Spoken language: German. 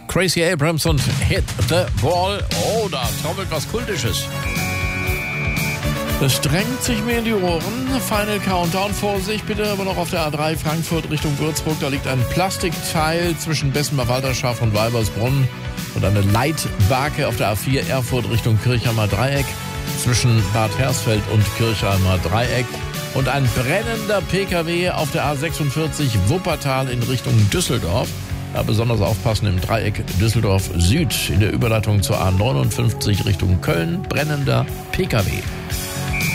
Crazy Abrams und Hit the Ball. Oh, da trommelt was Kultisches. Das drängt sich mir in die Ohren. Final Countdown. Vorsicht bitte, aber noch auf der A3 Frankfurt Richtung Würzburg. Da liegt ein Plastikteil zwischen Bessenmer-Walderschaft und Weibersbrunn. Und eine Leitbake auf der A4 Erfurt Richtung Kirchheimer Dreieck. Zwischen Bad Hersfeld und Kirchheimer Dreieck. Und ein brennender PKW auf der A46 Wuppertal in Richtung Düsseldorf. Da besonders aufpassen im Dreieck Düsseldorf Süd in der Überleitung zur A59 Richtung Köln. Brennender PKW.